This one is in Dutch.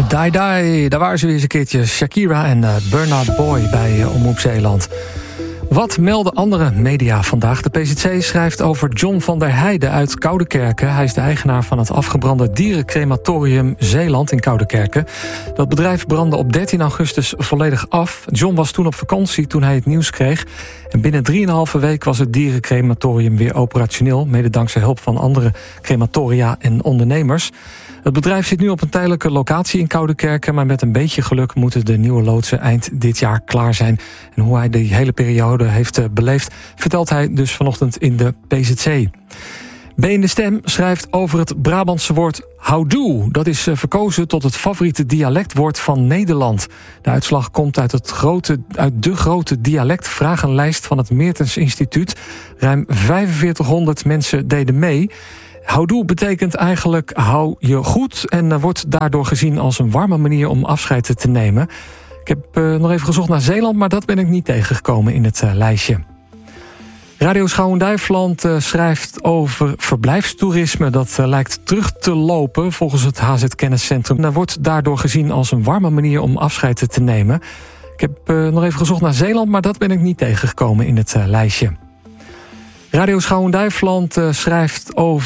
Die Die, daar waren ze weer eens een keertje. Shakira en Bernard Boy bij Omroep Zeeland. Wat melden andere media vandaag? De PZC schrijft over John van der Heijden uit Koudekerke. Hij is de eigenaar van het afgebrande dierencrematorium Zeeland in Koudekerke. Dat bedrijf brandde op 13 augustus volledig af. John was toen op vakantie toen hij het nieuws kreeg. En binnen 3,5 week was het dierencrematorium weer operationeel, mede dankzij hulp van andere crematoria en ondernemers. Het bedrijf zit nu op een tijdelijke locatie in Koudekerke, maar met een beetje geluk moeten de nieuwe loodsen eind dit jaar klaar zijn. En hoe hij die hele periode heeft beleefd, vertelt hij dus vanochtend in de PZC. B in de Stem schrijft over het Brabantse woord houdoe. Dat is verkozen tot het favoriete dialectwoord van Nederland. De uitslag komt uit de grote dialectvragenlijst van het Meertens Instituut. Ruim 4500 mensen deden mee. Houdoe betekent eigenlijk hou je goed en wordt daardoor gezien als een warme manier om afscheid te nemen. Ik heb nog even gezocht naar Zeeland, maar dat ben ik niet tegengekomen in het lijstje. Radio Schouwen-Duiveland schrijft over verblijfstoerisme. Dat lijkt terug te lopen volgens het HZ Kenniscentrum. Dat wordt daardoor gezien als een warme manier om afscheid te nemen. Ik heb nog even gezocht naar Zeeland, maar dat ben ik niet tegengekomen in het lijstje. Radio Schouwen-Duiveland schrijft over